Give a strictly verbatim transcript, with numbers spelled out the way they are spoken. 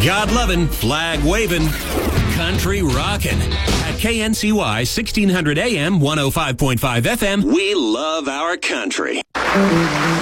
God-loving, flag-waving, country rockin'. At K N C Y sixteen hundred A M, one oh five point five F M, we love our country.